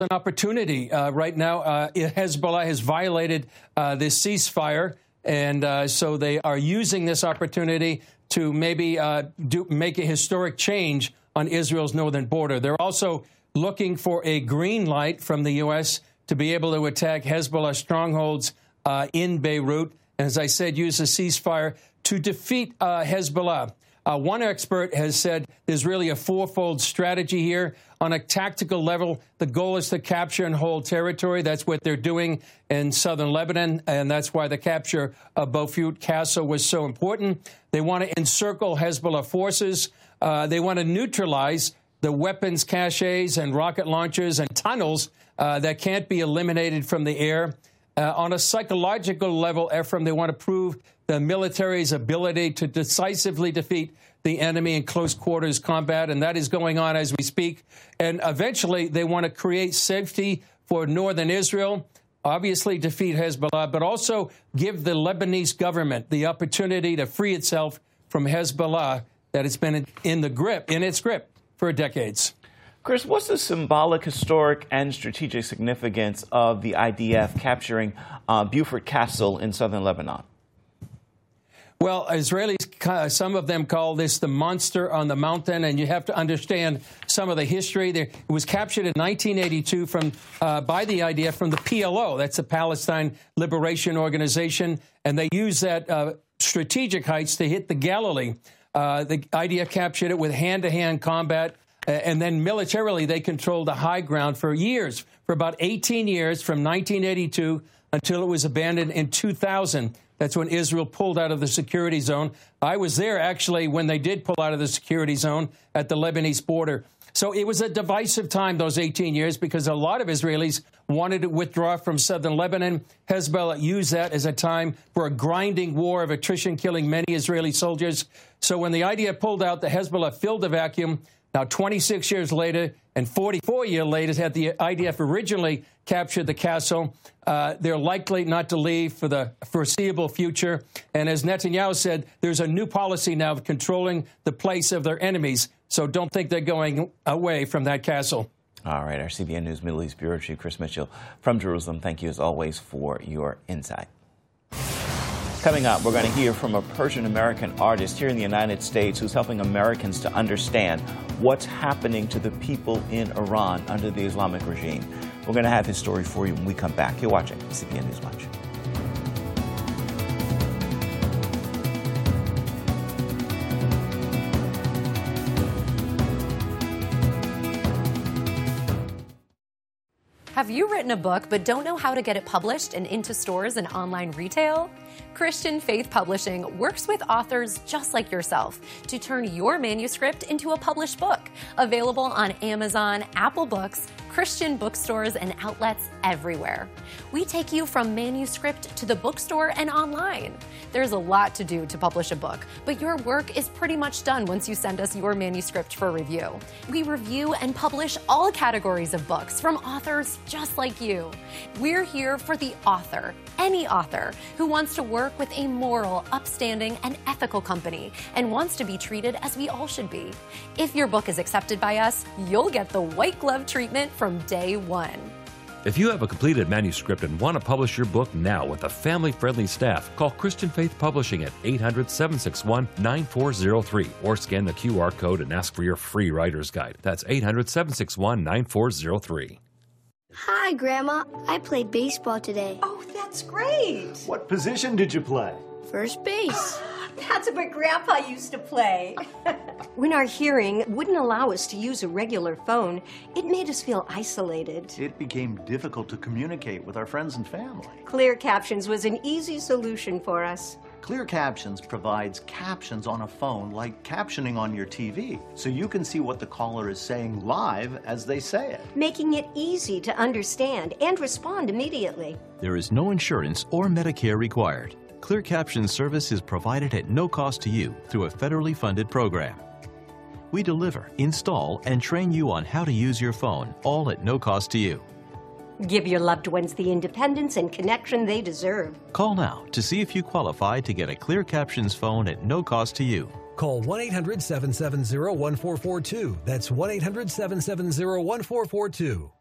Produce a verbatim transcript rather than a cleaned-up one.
an opportunity uh, right now. Uh, Hezbollah has violated uh, this ceasefire, and uh, so they are using this opportunity to maybe uh, do, make a historic change on Israel's northern border. They're also looking for a green light from the U S to be able to attack Hezbollah strongholds uh, in Beirut, and as I said, use a ceasefire to defeat uh, Hezbollah. Uh, one expert has said there's really a fourfold strategy here. On a tactical level, the goal is to capture and hold territory. That's what they're doing in southern Lebanon, and that's why the capture of Beaufort Castle was so important. They want to encircle Hezbollah forces. Uh, they want to neutralize the weapons caches and rocket launchers and tunnels uh, that can't be eliminated from the air. Uh, on a psychological level, Ephraim, they want to prove the military's ability to decisively defeat the enemy in close quarters combat, and that is going on as we speak. And eventually, they want to create safety for northern Israel, obviously defeat Hezbollah, but also give the Lebanese government the opportunity to free itself from Hezbollah that it's been in the grip, in its grip for decades. Chris, what's the symbolic, historic, and strategic significance of the I D F capturing uh, Beaufort Castle in southern Lebanon? Well, Israelis, some of them call this the monster on the mountain, and you have to understand some of the history. It was captured in nineteen eighty-two from uh, by the I D F from the P L O. That's the Palestine Liberation Organization, and they used that uh, strategic heights to hit the Galilee. Uh, the I D F captured it with hand-to-hand combat. Uh, and then militarily, they controlled the high ground for years, for about eighteen years, from nineteen eighty-two until it was abandoned in two thousand. That's when Israel pulled out of the security zone. I was there, actually, when they did pull out of the security zone at the Lebanese border. So it was a divisive time, those eighteen years, because a lot of Israelis wanted to withdraw from southern Lebanon. Hezbollah used that as a time for a grinding war of attrition, killing many Israeli soldiers. So when the I D F pulled out, the Hezbollah filled the vacuum. Now, twenty-six years later and forty-four years later, had the I D F originally captured the castle, uh, they're likely not to leave for the foreseeable future. And as Netanyahu said, there's a new policy now of controlling the place of their enemies. So don't think they're going away from that castle. All right. Our C B N News Middle East Bureau Chief Chris Mitchell from Jerusalem, thank you as always for your insight. Coming up, we're going to hear from a Persian-American artist here in the United States who's helping Americans to understand what's happening to the people in Iran under the Islamic regime. We're going to have his story for you when we come back. You're watching C B N News Watch. Have you written a book but don't know how to get it published and into stores and online retail? Christian Faith Publishing works with authors just like yourself to turn your manuscript into a published book, available on Amazon, Apple Books, Christian bookstores, and outlets everywhere. We take you from manuscript to the bookstore and online. There's a lot to do to publish a book, but your work is pretty much done once you send us your manuscript for review. We review and publish all categories of books from authors just like you. We're here for the author, any author, who wants to work with a moral, upstanding, and ethical company and wants to be treated as we all should be. If your book is accepted by us, you'll get the white glove treatment from day one. If you have a completed manuscript and want to publish your book now with a family-friendly staff, call Christian Faith Publishing at eight hundred, seven six one, nine four zero three or scan the Q R code and ask for your free writer's guide. That's eight hundred, seven six one, nine four zero three. Hi, Grandma. I played baseball today. Oh, that's great. What position did you play? First base. That's what Grandpa used to play. When our hearing wouldn't allow us to use a regular phone, it made us feel isolated. It became difficult to communicate with our friends and family. Clear Captions was an easy solution for us. Clear Captions provides captions on a phone like captioning on your T V, so you can see what the caller is saying live as they say it, making it easy to understand and respond immediately. There is no insurance or Medicare required. Clear Captions service is provided at no cost to you through a federally funded program. We deliver, install, and train you on how to use your phone, all at no cost to you. Give your loved ones the independence and connection they deserve. Call now to see if you qualify to get a Clear Captions phone at no cost to you. Call one eight hundred, seven seven zero, one four four two. That's one eight hundred, seven seven zero, one four four two.